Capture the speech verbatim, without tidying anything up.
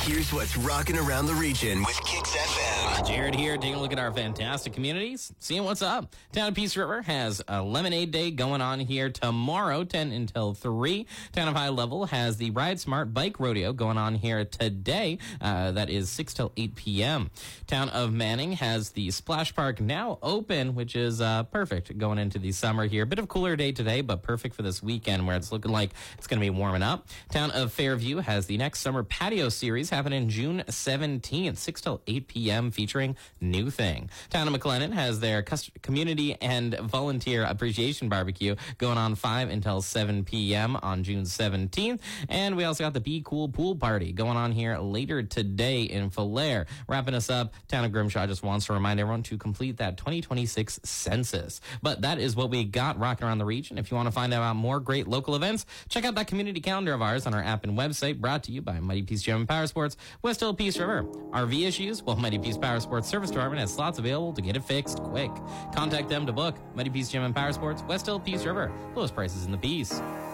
Here's what's rocking around the region with Kicks F M. Jared here, taking a look at our fantastic communities, seeing what's up. Town of Peace River has a Lemonade Day going on here tomorrow, ten until three. Town of High Level has the Ride Smart Bike Rodeo going on here today. Uh, that is six till eight p.m. Town of Manning has the Splash Park now open, which is uh, perfect going into the summer here. Bit of cooler day today, but perfect for this weekend where it's looking like it's going to be warming up. Town of Fairview has the next summer patio series happening June seventeenth, six till eight p.m. featuring New Thing. Town of McLennan has their community and volunteer appreciation barbecue going on five until seven p.m. on June seventeenth. And we also got the Be Cool Pool Party going on here later today in Falher. Wrapping us up, Town of Grimshaw just wants to remind everyone to complete that twenty twenty-six census. But that is what we got rocking around the region. If you want to find out about more great local events, check out that community calendar of ours on our app and website, brought to you by Mighty Peace Gym and Power Sports, West Hill Peace River. R V issues? Well, Mighty Peace Power Sports Service Department has slots available to get it fixed quick. Contact them to book. Mighty Peace Gym and Power Sports, West Hill Peace River. Lowest prices in the Peace.